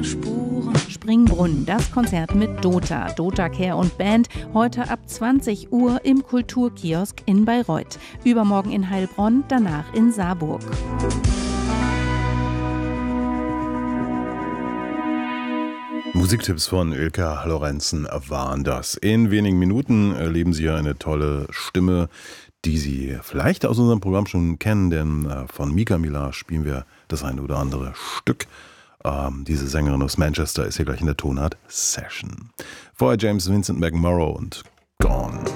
keine Spuren. Springbrunnen, das Konzert mit Dota. Dota Care und Band, heute ab 20 Uhr im Kulturkiosk in Bayreuth. Übermorgen in Heilbronn, danach in Saarburg. Musiktipps von Ilka Lorenzen waren das. In wenigen Minuten erleben Sie eine tolle Stimme, die Sie vielleicht aus unserem Programm schon kennen, denn von Mika Mila spielen wir das eine oder andere Stück. Diese Sängerin aus Manchester ist hier gleich in der Tonart Session. Vorher James Vincent McMorrow und Gone.